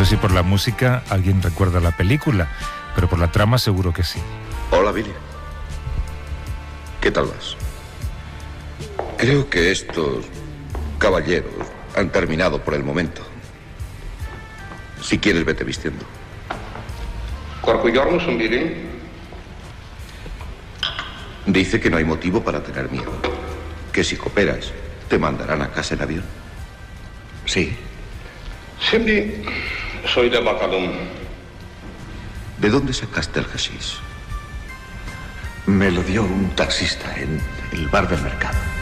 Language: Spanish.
si por la música alguien recuerda la película, pero por la trama seguro que sí. Hola, Billy. ¿Qué tal vas? Creo que estos caballeros han terminado por el momento. Si quieres, vete vistiendo. Billy. Dice que no hay motivo para tener miedo. Que si cooperas, te mandarán a casa en avión. Sí. Cindy, soy de Bacalum. ¿De dónde sacaste el hashish? Me lo dio un taxista en el bar del mercado.